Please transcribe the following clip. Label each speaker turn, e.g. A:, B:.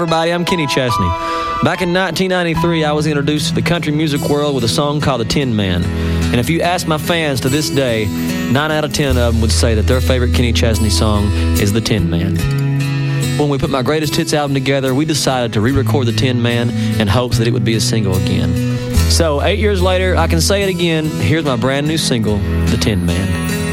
A: everybody. I'm Kenny Chesney. Back in 1993, I was introduced to the country music world with a song called The Tin Man. And if you ask my fans to this day, 9 out of 10 of them would say that their favorite Kenny Chesney song is The Tin Man. When we put my greatest hits album together, we decided to re-record The Tin Man in hopes that it would be a single again. So 8 years later, I can say it again. Here's my brand new single, The Tin Man.